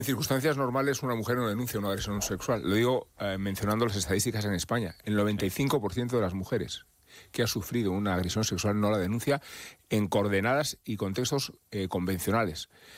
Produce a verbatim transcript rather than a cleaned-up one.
En circunstancias normales, una mujer no denuncia una agresión sexual. Lo digo eh, mencionando las estadísticas en España. El noventa y cinco por ciento de las mujeres que ha sufrido una agresión sexual no la denuncia en coordenadas y contextos eh, convencionales.